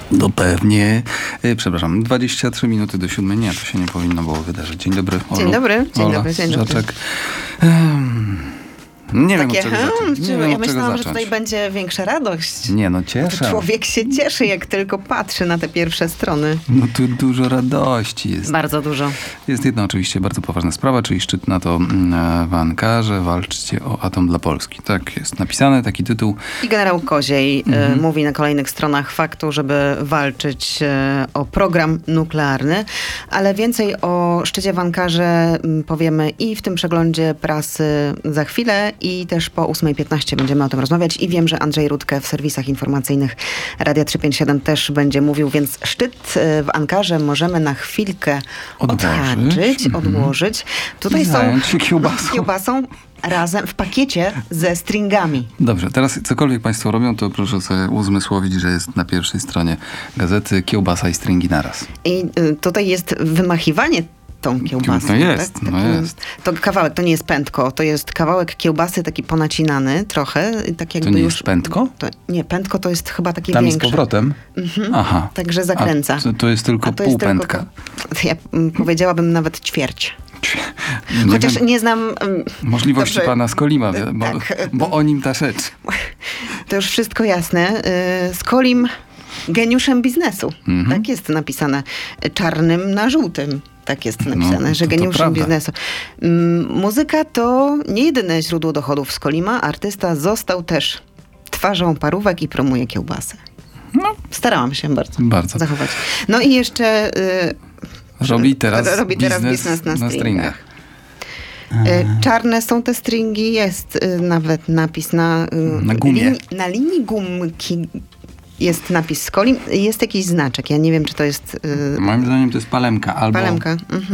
No pewnie. Przepraszam, 23 minuty do 7. Nie, to się nie powinno było wydarzyć. Dzień dobry, Olu. Dzień dobry. Dzień dobry. Nie wiem, Takie, od czego zacząć. Nie wiem, ja od czego myślałam, że zacząć. tutaj będzie większa radość. Nie, no cieszę. Człowiek się cieszy, jak tylko patrzy na te pierwsze strony. No tu dużo radości jest. Bardzo dużo. Jest jedna oczywiście bardzo poważna sprawa, czyli szczyt NATO w Ankarze. Walczcie o atom dla Polski. Tak jest napisane, taki tytuł. I generał Koziej mówi na kolejnych stronach faktu, żeby walczyć o program nuklearny, ale więcej o szczycie w Ankarze powiemy i w tym przeglądzie prasy za chwilę i też po 8:15 będziemy o tym rozmawiać i wiem, że Andrzej Rutkę w serwisach informacyjnych Radia 357 też będzie mówił, więc szczyt w Ankarze możemy na chwilkę odłożyć. Tutaj Zająć się kiełbasą razem w pakiecie ze stringami. Dobrze, teraz cokolwiek państwo robią, to proszę sobie uzmysłowić, że jest na pierwszej stronie gazety kiełbasa i stringi naraz. I tutaj jest wymachiwanie tą kiełbasą. No jest, tak? no jest. To kawałek, to nie jest pętko, to jest kawałek kiełbasy taki ponacinany trochę. Tak jakby To nie już, jest pętko? Nie, pętko to jest chyba takie Tam większe. z powrotem? Aha. Także zakręca. To jest tylko pół pętka. Ja powiedziałabym nawet ćwierć. Nie Chociaż wiem, nie znam... możliwości dobrze, pana Skolima, bo o nim ta rzecz. To już wszystko jasne. Skolim geniuszem biznesu. Tak jest napisane. Czarnym na żółtym. Tak jest napisane, że geniuszem biznesu. Muzyka to nie jedyne źródło dochodów Skolima. Artysta został też twarzą parówek i promuje kiełbasę. No. Starałam się bardzo zachować. No i jeszcze... Robi teraz biznes na stringach. Czarne są te stringi, jest nawet napis na gumie. Na linii gumki jest napis Skolim. Jest jakiś znaczek. Ja nie wiem, czy to jest... Moim zdaniem to jest palemka. Albo... Palemka.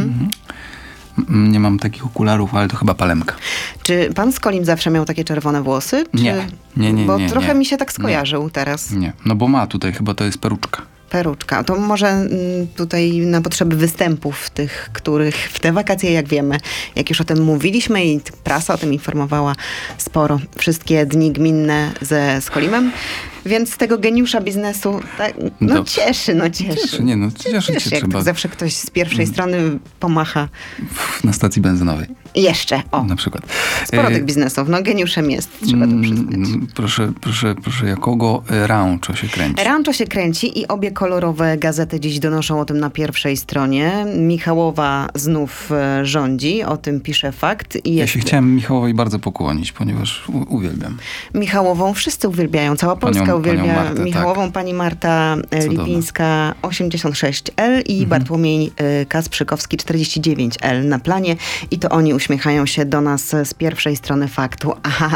Nie mam takich okularów, ale to chyba palemka. Czy pan Skolim zawsze miał takie czerwone włosy? Nie. Bo trochę mi się tak skojarzył teraz. Nie, no bo ma tutaj, chyba to jest peruczka. Peruczka. To może tutaj na potrzeby występów tych, których w te wakacje, jak wiemy, jak już o tym mówiliśmy i prasa o tym informowała sporo, wszystkie dni gminne ze Skolimem, więc z tego geniusza biznesu cieszy. Cieszyć się Jak trzeba. tak zawsze ktoś z pierwszej strony pomacha. Na stacji benzynowej. Jeszcze, na przykład. Sporo tych biznesów. Geniuszem jest, trzeba to przyznać. Proszę, jakogo Rancho się kręci? Rancho się kręci i obie kolorowe gazety dziś donoszą o tym na pierwszej stronie. Michałowa znów rządzi, o tym pisze Fakt. Ja się chciałem Michałowej bardzo pokłonić, ponieważ uwielbiam. Michałową wszyscy uwielbiają, cała Polska uwielbia Martę, Michałową. Tak. Pani Marta Lipińska 86L i Bartłomiej Kasprzykowski 49L na planie i to oni uśmiechają się do nas z pierwszej strony Faktu,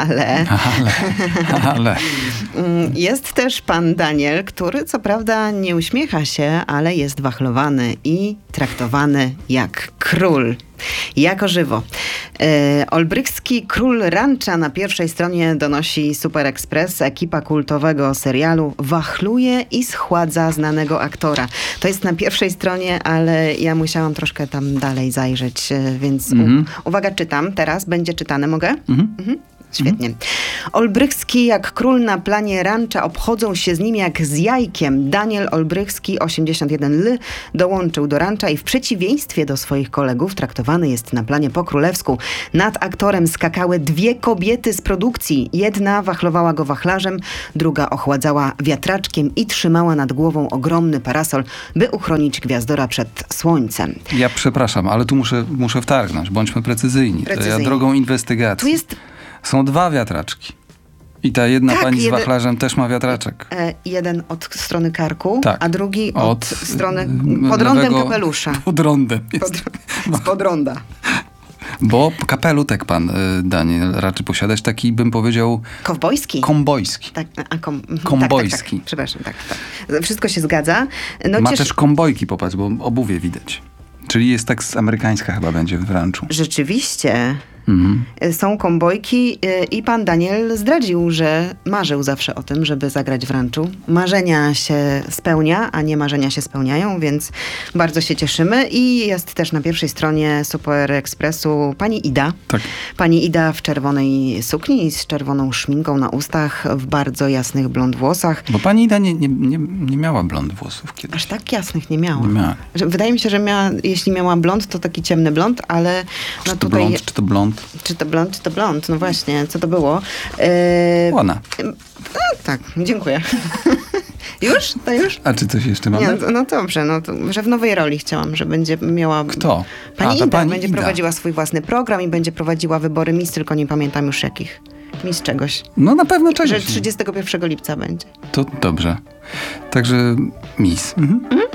ale. Jest też pan Daniel, który co prawda nie uśmiecha się, ale jest wachlowany i traktowany jak król. Jako żywo. Olbrychski król rancza na pierwszej stronie donosi Super Express. Ekipa kultowego serialu wachluje i schładza znanego aktora. To jest na pierwszej stronie, ale ja musiałam troszkę tam dalej zajrzeć, więc uwaga, czytam. Teraz będzie czytane. Mogę? Świetnie. Olbrychski jak król na planie rancza, obchodzą się z nim jak z jajkiem. Daniel Olbrychski, 81L, dołączył do rancza i w przeciwieństwie do swoich kolegów traktowany jest na planie po królewsku. Nad aktorem skakały dwie kobiety z produkcji. Jedna wachlowała go wachlarzem, druga ochładzała wiatraczkiem i trzymała nad głową ogromny parasol, by uchronić gwiazdora przed słońcem. Ja przepraszam, ale tu muszę wtargnąć. Bądźmy precyzyjni. To ja drogą inwestygacji. Tu jest... Są dwa wiatraczki. I ta jedna pani z wachlarzem też ma wiatraczek. Jeden od strony karku, a drugi od strony pod rondem lewego, kapelusza. Pod rondem. Spod ronda. Bo kapelutek pan Daniel raczy posiadać taki, bym powiedział... Kombojski. Tak, kombojski. Tak. Przepraszam, tak. Wszystko się zgadza. Ma też kombojki, popatrz, bo obuwie widać. Czyli jest tak amerykańska chyba będzie w ranczu. Rzeczywiście. Są kombojki i pan Daniel zdradził, że marzył zawsze o tym, żeby zagrać w ranczu. Marzenia się spełnia, a nie marzenia się spełniają, więc bardzo się cieszymy. I jest też na pierwszej stronie Super Expressu pani Ida. Tak. Pani Ida w czerwonej sukni i z czerwoną szminką na ustach, w bardzo jasnych blond włosach. Bo pani Ida nie miała blond włosów kiedyś. Aż tak jasnych nie miała. Nie miała. Wydaje mi się, że jeśli miała blond, to taki ciemny blond, ale Czy no to tutaj... blond, czy to blond? Czy to blond? No właśnie, co to było? Ona. Tak, dziękuję. Już? To już? A czy coś jeszcze mamy? Nie, no dobrze, no to, że w nowej roli chciałam, że będzie miała... Kto? Pani to Ida pani będzie Ida. prowadziła swój własny program i będzie prowadziła wybory Miss, tylko nie pamiętam już jakich. Miss czegoś. No na pewno czegoś. Że 31 lipca będzie. To dobrze. Także Miss. Mhm.